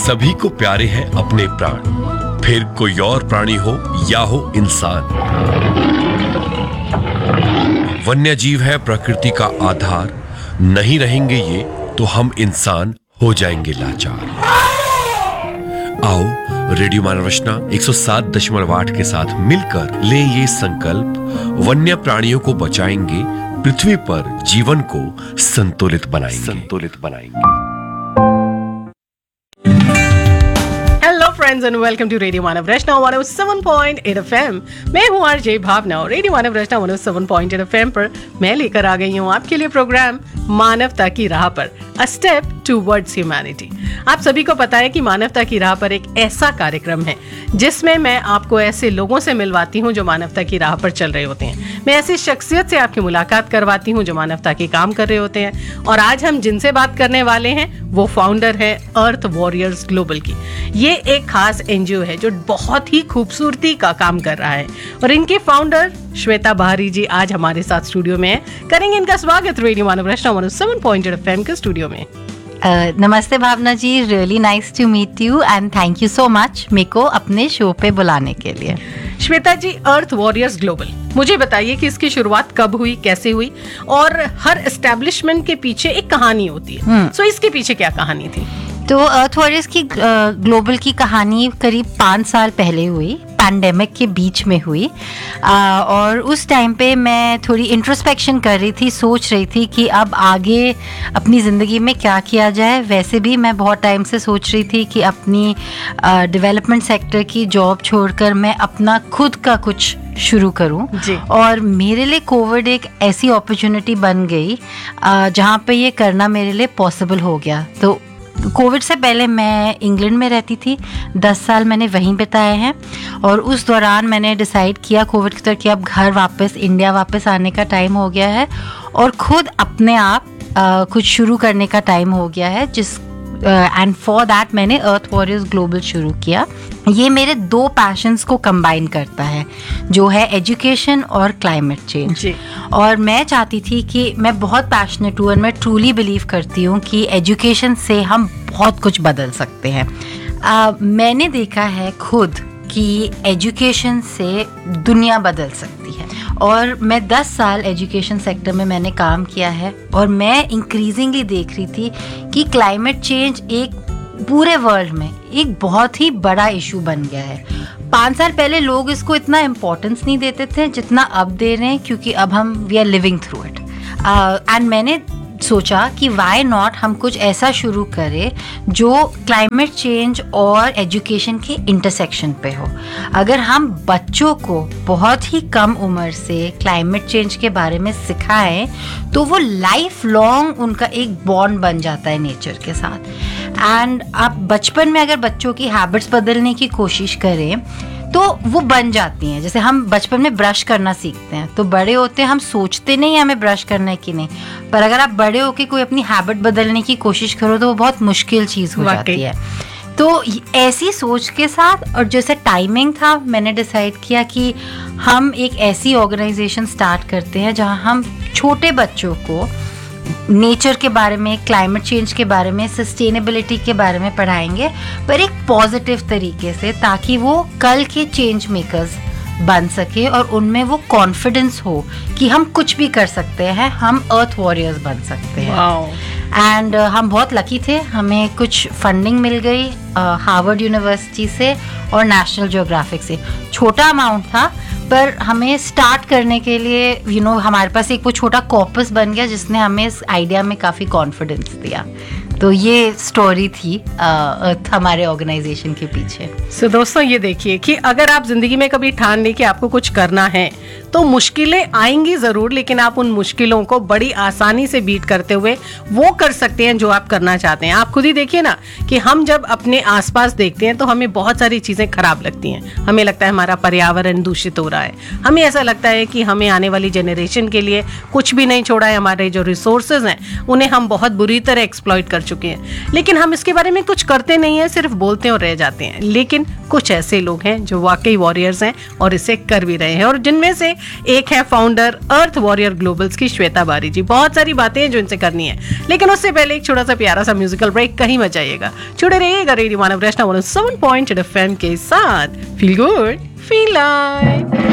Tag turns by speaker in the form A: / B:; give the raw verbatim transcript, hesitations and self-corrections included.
A: सभी को प्यारे हैं अपने प्राण, फिर कोई और प्राणी हो या हो इंसान। वन्य जीव है प्रकृति का आधार, नहीं रहेंगे ये तो हम इंसान हो जाएंगे लाचार। आओ रेडियो मानव रचना एक सौ सात दशमलव आठ के साथ मिलकर ले ये संकल्प, वन्य प्राणियों को बचाएंगे, पृथ्वी पर जीवन को संतुलित बनाएंगे संतुलित बनाएंगे
B: friends and welcome to radio Manav Rachna one O seven point eight F M. मैं हूं आरजे भावना और रेडियो मानव रचना one O seven point eight F M पर मैं लेकर आ गई हूं आपके लिए प्रोग्राम मानवता की राह पर, अ स्टेप टुवर्ड्स ह्यूमैनिटी। आप सभी को पता है कि मानवता की राह पर एक ऐसा कार्यक्रम है जिसमें मैं आपको ऐसे लोगों से मिलवाती हूं जो मानवता की राह पर चल रहे होते हैं। मैं ऐसी शख्सियत से आपकी मुलाकात करवाती हूं जो मानवता के काम कर रहे होते हैं। और आज हम जिनसे बात करने वाले हैं वो फाउंडर है अर्थ वॉरियर्स ग्लोबल की। ये एक खास एनजीओ है जो बहुत ही खूबसूरती का काम कर रहा है और इनके फाउंडर श्वेता बहारी जी आज हमारे साथ स्टूडियो में हैं। करेंगे इनका स्वागत रेडियो मानव रचना one O seven point eight F M के स्टूडियो में।
C: Uh, नमस्ते भावना जी, really nice to meet you and thank you so much मेरे को अपने शो पे बुलाने के लिए।
B: श्वेता जी, अर्थ वॉरियर्स ग्लोबल, मुझे बताइए कि इसकी शुरुआत कब हुई, कैसे हुई, और हर एस्टेब्लिशमेंट के पीछे एक कहानी होती है। hmm. so, इसके पीछे क्या कहानी थी?
C: तो अर्थ वॉरियर्स की ग्लोबल की कहानी करीब पाँच साल पहले हुई, पैंडेमिक के बीच में हुई। आ, और उस टाइम पे मैं थोड़ी इंट्रोस्पेक्शन कर रही थी, सोच रही थी कि अब आगे अपनी ज़िंदगी में क्या किया जाए। वैसे भी मैं बहुत टाइम से सोच रही थी कि अपनी डेवलपमेंट सेक्टर की जॉब छोड़कर मैं अपना खुद का कुछ शुरू करूं। और मेरे लिए कोविड एक ऐसी अपॉर्चुनिटी बन गई जहां पे ये करना मेरे लिए पॉसिबल हो गया। तो कोविड से पहले मैं इंग्लैंड में रहती थी, दस साल मैंने वहीं बिताए हैं। और उस दौरान मैंने डिसाइड किया कोविड के तरह कि अब घर वापस इंडिया वापस आने का टाइम हो गया है और खुद अपने आप आ, कुछ शुरू करने का टाइम हो गया है। जिस एंड फॉर दैट मैंने अर्थ वॉरियर्स ग्लोबल शुरू किया। ये मेरे दो पैशंस को कंबाइन करता है, जो है एजुकेशन और क्लाइमेट चेंज। और मैं चाहती थी कि मैं बहुत पैशनेट हूँ और मैं ट्रूली बिलीव करती हूँ कि एजुकेशन से हम बहुत कुछ बदल सकते हैं। uh, मैंने देखा है खुद कि एजुकेशन से दुनिया बदल सकती है। और मैं दस साल एजुकेशन सेक्टर में मैंने काम किया है और मैं इंक्रीजिंगली देख रही थी कि क्लाइमेट चेंज एक पूरे वर्ल्ड में एक बहुत ही बड़ा इशू बन गया है। पाँच साल पहले लोग इसको इतना इम्पोर्टेंस नहीं देते थे जितना अब दे रहे हैं, क्योंकि अब हम we are living through it. And मैंने सोचा कि वाई नॉट हम कुछ ऐसा शुरू करें जो क्लाइमेट चेंज और एजुकेशन के इंटरसेक्शन पे हो। अगर हम बच्चों को बहुत ही कम उम्र से क्लाइमेट चेंज के बारे में सिखाएं तो वो लाइफ लॉन्ग उनका एक बॉन्ड बन जाता है नेचर के साथ। एंड आप बचपन में अगर बच्चों की हैबिट्स बदलने की कोशिश करें तो वो बन जाती हैं। जैसे हम बचपन में ब्रश करना सीखते हैं तो बड़े होते हैं हम सोचते नहीं हमें ब्रश करना है कि नहीं, पर अगर आप बड़े होके कोई अपनी हैबिट बदलने की कोशिश करो तो वो बहुत मुश्किल चीज़ हो जाती है। तो ऐसी सोच के साथ और जैसे टाइमिंग था, मैंने डिसाइड किया कि हम एक ऐसी ऑर्गेनाइजेशन स्टार्ट करते हैं जहाँ हम छोटे बच्चों को नेचर के बारे में, क्लाइमेट चेंज के बारे में, सस्टेनेबिलिटी के बारे में पढ़ाएंगे, पर एक पॉजिटिव तरीके से, ताकि वो कल के चेंज मेकर्स बन सके और उनमें वो कॉन्फिडेंस हो कि हम कुछ भी कर सकते हैं, हम अर्थ वॉरियर्स बन सकते हैं। एंड uh, हम बहुत लकी थे, हमें कुछ फंडिंग मिल गई हार्वर्ड यूनिवर्सिटी से और नेशनल ज्योग्राफिक से। छोटा अमाउंट था पर हमें स्टार्ट करने के लिए यू you नो know, हमारे पास एक वो छोटा कॉर्पस बन गया जिसने हमें इस आइडिया में काफ़ी कॉन्फिडेंस दिया। तो ये स्टोरी थी आ, हमारे ऑर्गेनाइजेशन के पीछे।
B: सो so, दोस्तों ये देखिए कि अगर आप जिंदगी में कभी ठान लें कि आपको कुछ करना है तो मुश्किलें आएंगी ज़रूर, लेकिन आप उन मुश्किलों को बड़ी आसानी से बीट करते हुए वो कर सकते हैं जो आप करना चाहते हैं। आप खुद ही देखिए ना कि हम जब अपने आसपास देखते हैं तो हमें बहुत सारी चीज़ें खराब लगती हैं। हमें लगता है हमारा पर्यावरण दूषित हो रहा है, हमें ऐसा लगता है कि हमें आने वाली जनरेशन के लिए कुछ भी नहीं छोड़ा है, हमारे जो रिसोर्सेज हैं उन्हें हम बहुत बुरी तरह एक्सप्लॉइट कर चुके हैं, लेकिन हम इसके बारे में कुछ करते नहीं हैं, सिर्फ बोलते और रह जाते हैं। लेकिन कुछ ऐसे लोग हैं जो वाकई वॉरियर्स हैं और इसे कर भी रहे हैं, और जिनमें से से एक है फाउंडर अर्थ वॉरियर ग्लोबल्स की श्वेता बारी जी। बहुत सारी बातें हैं जो इनसे करनी है, लेकिन उससे पहले एक छोटा सा प्यारा सा म्यूजिकल ब्रेक, कहीं मत जाइएगा, जुड़े रहिएगा रेडियो मानव वैष्णव one O seven point eight F M के साथ। Feel good feel like.